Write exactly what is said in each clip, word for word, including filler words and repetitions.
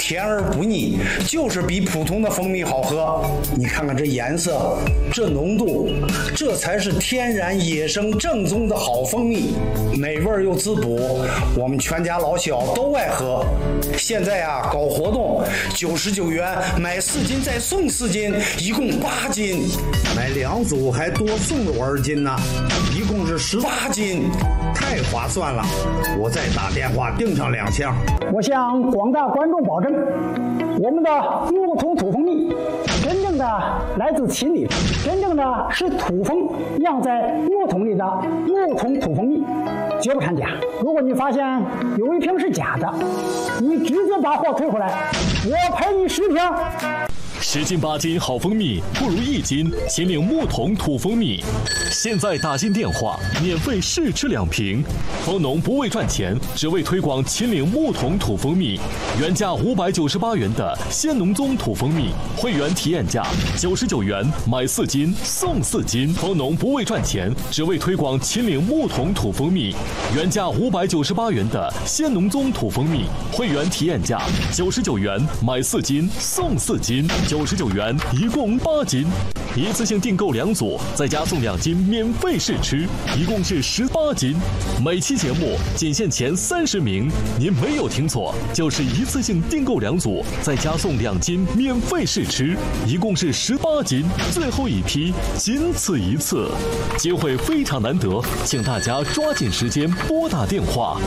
甜而不腻，就是比普通的蜂蜜好喝。你看看这颜色，这浓度，这才是天然野生正宗的好蜂蜜，美味又滋补，我们全家老小都爱喝。现在啊，搞活动，九十九元买四斤再送四斤，一共八斤，买两组还多送我二斤呢，一共是十八斤，太划算了！我再打电话订上两箱。 我向广大观众保证，我们的木桶土蜂蜜真正的来自秦岭，真正的是土蜂酿在木桶里的木桶土蜂蜜，绝不掺假。如果你发现有一瓶是假的，你直接把货退回来，我赔你十瓶。 十斤八斤好蜂蜜不如一斤秦岭木桶土蜂蜜。现在打进电话，免费试吃两瓶。蜂农不为赚钱，只为推广秦岭木桶土蜂蜜。原价五百九十八元的鲜农宗土蜂蜜，会员体验价九十九元，买四斤送四斤。蜂农不为赚钱，只为推广秦岭木桶土蜂蜜。原价五百九十八元的鲜农宗土蜂蜜，会员体验价九十九元，买四斤送四斤。九十九元，一共八斤，一次性订购两组，再加送两斤免费试吃，一共是十八斤。每期节目仅限前三十名，您没有听错，就是一次性订购两组，再加送两斤免费试吃，一共是十八斤。最后一批，仅此一次，机会非常难得，请大家抓紧时间拨打电话。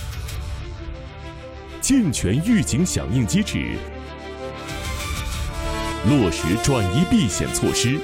健全预警响应机制，落实转移避险措施，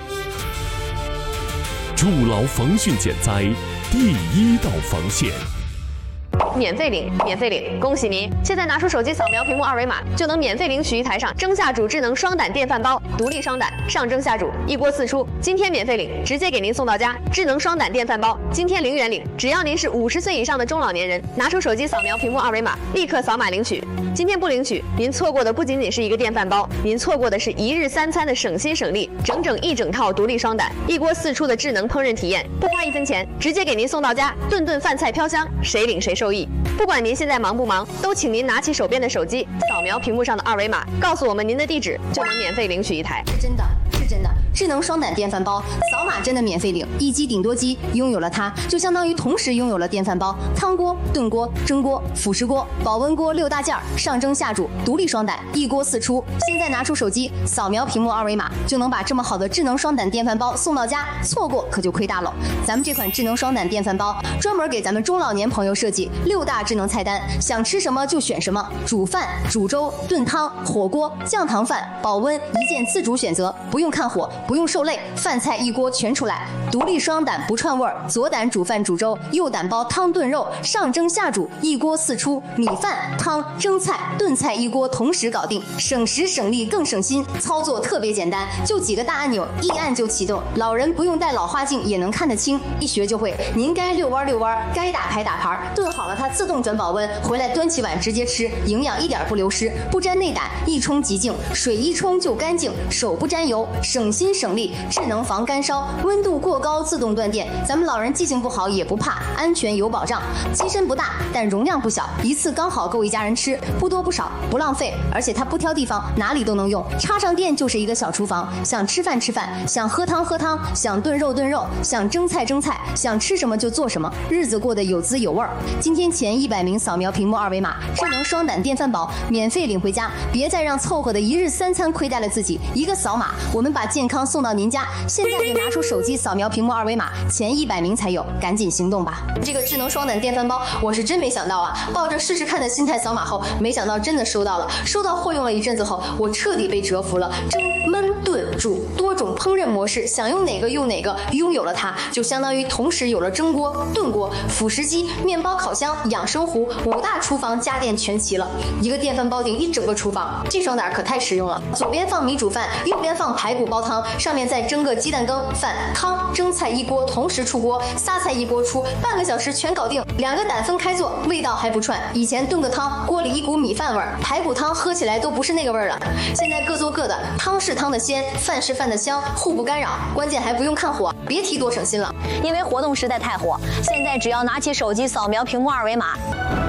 筑牢防汛减灾第一道防线。 免费领，免费领！恭喜您！现在拿出手机扫描屏幕二维码，就能免费领取一台上蒸下煮智能双胆电饭煲，独立双胆，上蒸下煮，一锅四出。今天免费领，直接给您送到家。智能双胆电饭煲，今天零元领，只要您是五十岁以上的中老年人，拿出手机扫描屏幕二维码，立刻扫码领取。今天不领取，您错过的不仅仅是一个电饭煲，您错过的是一日三餐的省心省力，整整一整套独立双胆，一锅四出的智能烹饪体验，不花一分钱，直接给您送到家，顿顿饭菜飘香，谁领谁受益。不管您现在忙不忙，都请您拿起手边的手机，扫描屏幕上的二维码，告诉我们您的地址，就能免费领取一台。 是真的，是真的。智能双胆电饭煲，扫码真的免费领，一机顶多机，拥有了它，就相当于同时拥有了电饭煲、汤锅、炖锅、蒸锅、辅食锅、保温锅六大件儿，上蒸下煮，独立双胆，一锅四出。现在拿出手机，扫描屏幕二维码，就能把这么好的智能双胆电饭煲送到家，错过可就亏大了。咱们这款智能双胆电饭煲，专门给咱们中老年朋友设计六大智能菜单，想吃什么就选什么，煮饭、煮粥、炖汤、火锅、酱糖饭、保温，一键自主选择，不用看火。不用受累，饭菜一锅全出来。独立双胆不串味儿，左胆煮饭煮粥，右胆煲汤炖肉，上蒸下煮，一锅四出，米饭、汤、蒸菜、炖菜一锅同时搞定，省时省力更省心。操作特别简单，就几个大按钮，一按就启动。老人不用戴老花镜也能看得清，一学就会。您该遛弯遛弯，该打牌打牌，炖好了它自动转保温，回来端起碗直接吃，营养一点不流失，不沾内胆，一冲即净，水一冲就干净，手不沾油，省心省力，智能防干烧，温度过高自动断电，咱们老人记性不好也不怕，安全有保障。机身不大，但容量不小，一次刚好够一家人吃，不多不少，不浪费，而且它不挑地方，哪里都能用。插上电就是一个小厨房，想吃饭吃饭，想喝汤喝汤，想炖肉炖肉，想蒸菜蒸菜，想吃什么就做什么，日子过得有滋有味儿。今天前一百名扫描屏幕二维码，智能双胆电饭煲免费领回家，别再让凑合的一日三餐亏待了自己。一个扫码，我们把健康送到您家。现在就拿出手机扫描屏幕二维码，前一百名才有，赶紧行动吧！这个智能双胆电饭煲，我是真没想到啊！抱着试试看的心态扫码后，没想到真的收到了。收到货用了一阵子后，我彻底被折服了。蒸、焖、炖、煮多种烹饪模式，想用哪个用哪个。拥有了它，就相当于同时有了蒸锅、炖锅、辅食机、面包烤箱、养生壶，五大厨房家电全齐了。一个电饭煲顶一整个厨房，这双胆可太实用了。左边放米煮饭，右边放排骨煲汤，上面再蒸个鸡蛋羹、饭、汤、蒸菜一锅同时出锅，仨菜一锅出，半个小时全搞定。两个胆分开做，味道还不串。以前炖个汤，锅里一股米饭味儿，排骨汤喝起来都不是那个味儿了。现在各做各的，汤是汤的鲜，饭是饭的香，互不干扰，关键还不用看火，别提多省心了。 因为活动实在太火，现在只要拿起手机扫描屏幕二维码。